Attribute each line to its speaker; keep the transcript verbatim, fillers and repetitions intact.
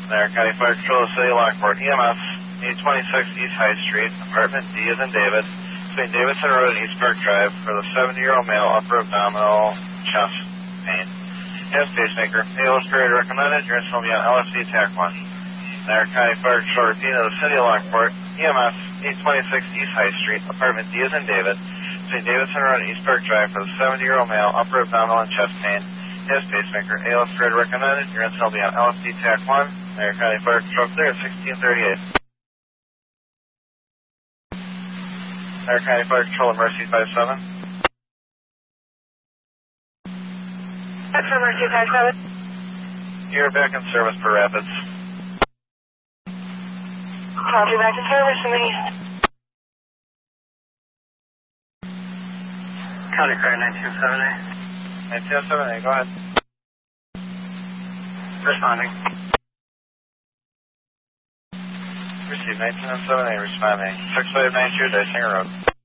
Speaker 1: There, County Fire Control, City Lockport, E M S, eight twenty-six East High Street, apartment D as in David, between Davidson Road and East Park Drive for the seventy-year-old male, upper abdominal chest pain. Has pacemaker. A L S period recommended. Your incident will be on L S D TAC one. There, County Fire Control, repeat of the City of Lockport, E M S, eight twenty-six East High Street, apartment D as in David, between Davidson Road and East Park Drive for the seventy-year-old male, upper abdominal and chest pain. Has pacemaker. A L S period recommended. Your incident will be on L S D TAC one. There, County Fire Control clear at sixteen thirty-eight. There, County Fire Control, Emergency five seven.
Speaker 2: That's Emergency five seven.
Speaker 1: You're back in service for Rapids.
Speaker 2: Copy, back in service in the east.
Speaker 3: County Fire nineteen oh seven A.
Speaker 1: nineteen oh seven A, go ahead.
Speaker 3: Responding.
Speaker 1: Receive nineteen oh seven A, responding. six five nine two, Dysinger Road.